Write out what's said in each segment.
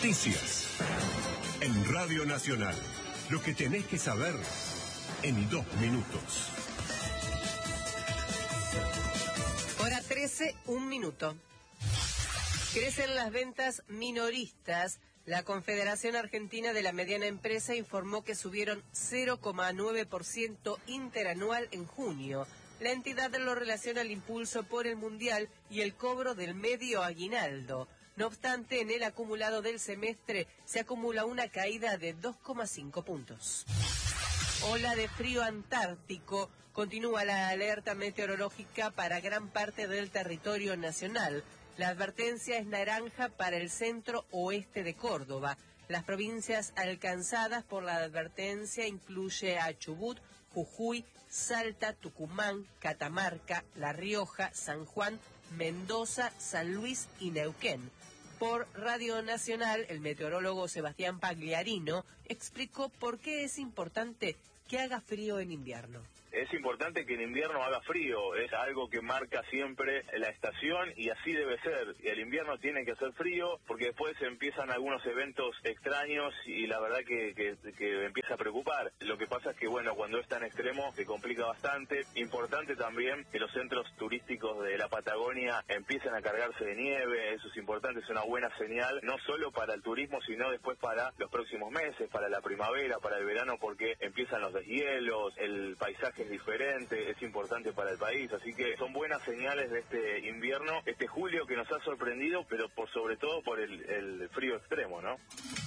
Noticias. En Radio Nacional. Lo que tenés que saber en 2 minutos. Hora 13, 1 minuto. Crecen las ventas minoristas. La Confederación Argentina de la Mediana Empresa informó que subieron 0,9% interanual en junio. La entidad lo relaciona al impulso por el Mundial y el cobro del medio aguinaldo. No obstante, en el acumulado del semestre se acumula una caída de 2,5 puntos. Ola de frío antártico. Continúa la alerta meteorológica para gran parte del territorio nacional. La advertencia es naranja para el centro oeste de Córdoba. Las provincias alcanzadas por la advertencia incluye a Chubut, Jujuy, Salta, Tucumán, Catamarca, La Rioja, San Juan, Mendoza, San Luis y Neuquén. Por Radio Nacional, el meteorólogo Sebastián Pagliarino explicó por qué es importante que haga frío en invierno. Es importante que en invierno haga frío, es algo que marca siempre la estación y así debe ser. El invierno tiene que hacer frío porque después empiezan algunos eventos extraños y la verdad que empieza a preocupar. Lo que pasa es que bueno, cuando es tan extremo se complica bastante. Importante también que los centros turísticos de la Patagonia empiecen a cargarse de nieve, eso es importante, es una buena señal, no solo para el turismo sino después para los próximos meses, para la primavera, para el verano, porque empiezan los deshielos, el paisaje es diferente, es importante para el país, así que son buenas señales de este invierno, este julio que nos ha sorprendido, pero por sobre todo por el frío extremo, ¿no?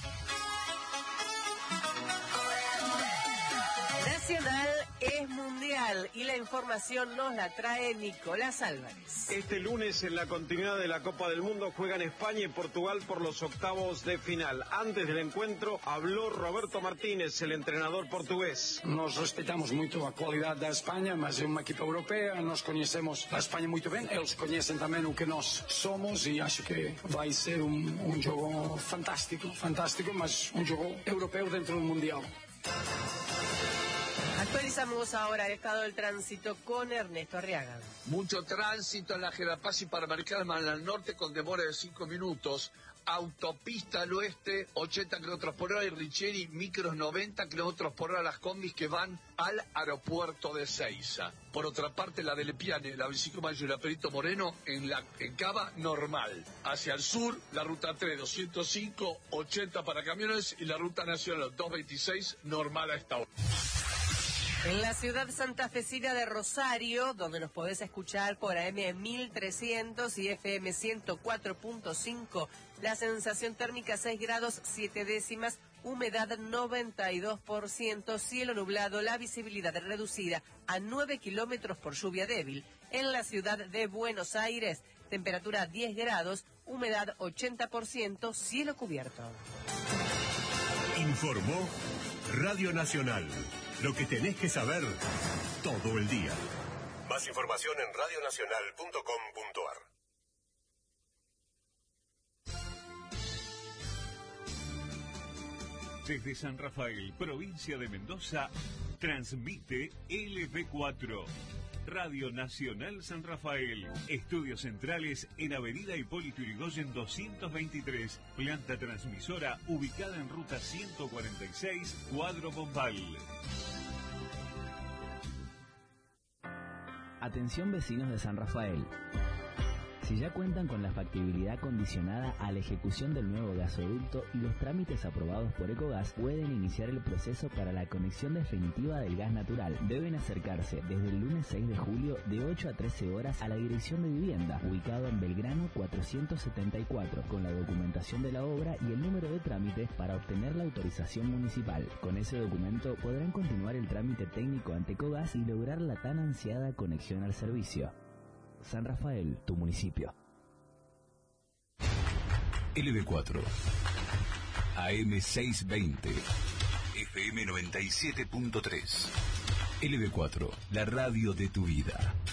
Nacional es mundial y la información nos la trae Nicolás Álvarez. Este lunes en la continuidad de la Copa del Mundo juegan España y Portugal por los octavos de final. Antes del encuentro habló Roberto Martínez, el entrenador portugués. Nos respetamos moito a qualidade da España, mas é uma equipa europea, nos coñecemos a España moito ben, eles coñecen tamén o que nós somos e acho que vai ser un jogo fantástico, mas un jogo europeo dentro do Mundial. Actualizamos ahora el estado del tránsito con Ernesto Arriaga. Mucho tránsito en la Generapaz y para Mercadman al norte con demora de 5 minutos. Autopista al oeste, 80 kilómetros por hora y Richeri, micros 90 kilómetros por hora las combis que van al aeropuerto de Seiza. Por otra parte, la de Lepiane, la 25 Mayo y la Perito Moreno en Cava, normal. Hacia el sur, la ruta 3, 205, 80 para camiones y la ruta nacional 226, normal a esta hora. En la ciudad santafesina de Rosario, donde nos podés escuchar por AM 1300 y FM 104.5, la sensación térmica 6 grados 7 décimas, humedad 92%, cielo nublado, la visibilidad reducida a 9 kilómetros por lluvia débil. En la ciudad de Buenos Aires, temperatura 10 grados, humedad 80%, cielo cubierto. Informó Radio Nacional. Lo que tenés que saber todo el día. Más información en radionacional.com.ar. Desde San Rafael, provincia de Mendoza, transmite LB4. Radio Nacional San Rafael. Estudios centrales en Avenida Hipólito Yrigoyen 223. Planta transmisora ubicada en ruta 146, Cuadro Bombal. Atención vecinos de San Rafael. Si ya cuentan con la factibilidad condicionada a la ejecución del nuevo gasoducto y los trámites aprobados por Ecogas, pueden iniciar el proceso para la conexión definitiva del gas natural. Deben acercarse desde el lunes 6 de julio de 8 a 13 horas a la Dirección de Vivienda, ubicado en Belgrano 474, con la documentación de la obra y el número de trámite para obtener la autorización municipal. Con ese documento podrán continuar el trámite técnico ante Ecogas y lograr la tan ansiada conexión al servicio. San Rafael, tu municipio. LB4 AM 620 FM 97.3 LB4, la radio de tu vida.